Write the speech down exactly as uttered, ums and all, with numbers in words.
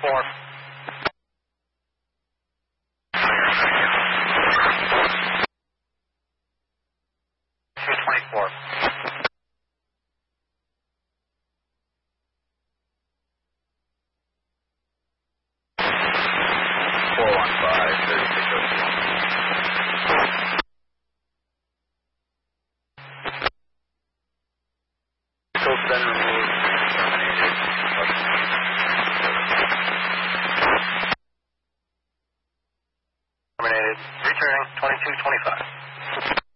four. two twenty-four. four one five, thirty-six oh two. Vehicle's been removed and terminated. Terminated. Returning twenty-two twenty-five.